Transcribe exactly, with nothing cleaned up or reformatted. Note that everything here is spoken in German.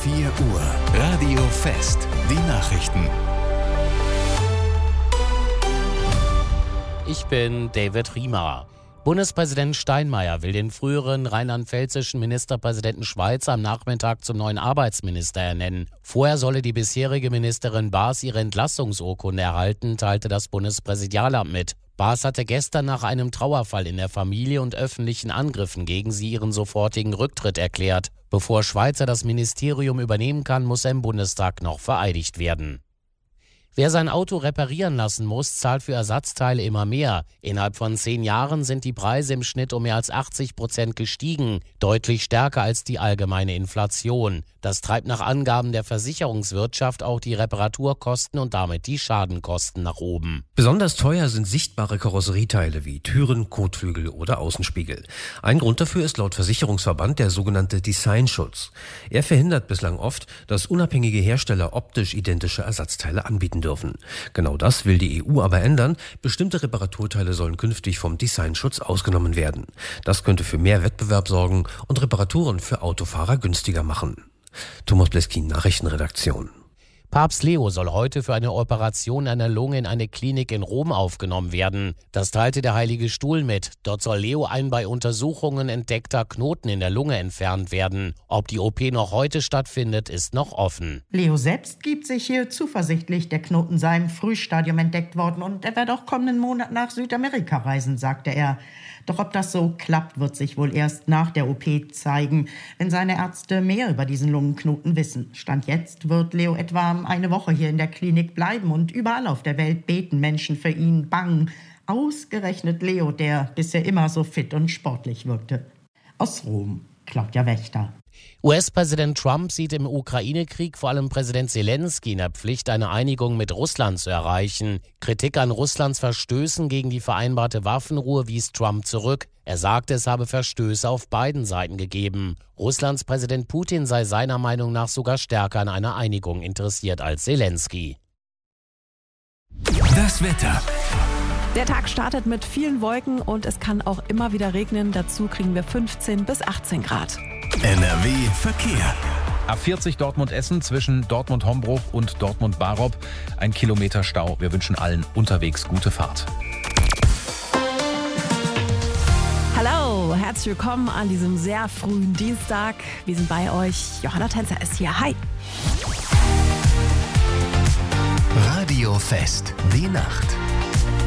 vier Uhr. Radio Fest. Die Nachrichten. Ich bin David Riemer. Bundespräsident Steinmeier will den früheren rheinland-pfälzischen Ministerpräsidenten Schweizer am Nachmittag zum neuen Arbeitsminister ernennen. Vorher solle die bisherige Ministerin Baas ihre Entlassungsurkunde erhalten, teilte das Bundespräsidialamt mit. Baas hatte gestern nach einem Trauerfall in der Familie und öffentlichen Angriffen gegen sie ihren sofortigen Rücktritt erklärt. Bevor Schweizer das Ministerium übernehmen kann, muss er im Bundestag noch vereidigt werden. Wer sein Auto reparieren lassen muss, zahlt für Ersatzteile immer mehr. Innerhalb von zehn Jahren sind die Preise im Schnitt um mehr als achtzig Prozent gestiegen, deutlich stärker als die allgemeine Inflation. Das treibt nach Angaben der Versicherungswirtschaft auch die Reparaturkosten und damit die Schadenkosten nach oben. Besonders teuer sind sichtbare Karosserieteile wie Türen, Kotflügel oder Außenspiegel. Ein Grund dafür ist laut Versicherungsverband der sogenannte Designschutz. Er verhindert bislang oft, dass unabhängige Hersteller optisch identische Ersatzteile anbieten dürfen. Genau das will die E U aber ändern. Bestimmte Reparaturteile sollen künftig vom Designschutz ausgenommen werden. Das könnte für mehr Wettbewerb sorgen und Reparaturen für Autofahrer günstiger machen. Thomas Bleskin, Nachrichtenredaktion. Papst Leo soll heute für eine Operation einer Lunge in eine Klinik in Rom aufgenommen werden. Das teilte der Heilige Stuhl mit. Dort soll Leo ein bei Untersuchungen entdeckter Knoten in der Lunge entfernt werden. Ob die O P noch heute stattfindet, ist noch offen. Leo selbst gibt sich hier zuversichtlich, der Knoten sei im Frühstadium entdeckt worden und er werde auch kommenden Monat nach Südamerika reisen, sagte er. Doch ob das so klappt, wird sich wohl erst nach der O P zeigen, wenn seine Ärzte mehr über diesen Lungenknoten wissen. Stand jetzt wird Leo etwa eine Woche hier in der Klinik bleiben und überall auf der Welt beten Menschen für ihn, bangen. Ausgerechnet Leo, der bisher immer so fit und sportlich wirkte. Aus Rom, Claudia Wächter. U S-Präsident Trump sieht im Ukraine-Krieg vor allem Präsident Zelensky in der Pflicht, eine Einigung mit Russland zu erreichen. Kritik an Russlands Verstößen gegen die vereinbarte Waffenruhe wies Trump zurück. Er sagte, es habe Verstöße auf beiden Seiten gegeben. Russlands Präsident Putin sei seiner Meinung nach sogar stärker an einer Einigung interessiert als Zelensky. Das Wetter. Der Tag startet mit vielen Wolken und es kann auch immer wieder regnen. Dazu kriegen wir fünfzehn bis achtzehn Grad. N R W Verkehr. A vierzig Dortmund-Essen zwischen Dortmund-Hombruch und Dortmund-Barop. Ein Kilometer Stau. Wir wünschen allen unterwegs gute Fahrt. Hallo, herzlich willkommen an diesem sehr frühen Dienstag. Wir sind bei euch. Johanna Tänzer ist hier. Hi. Radio Fest. Die Nacht.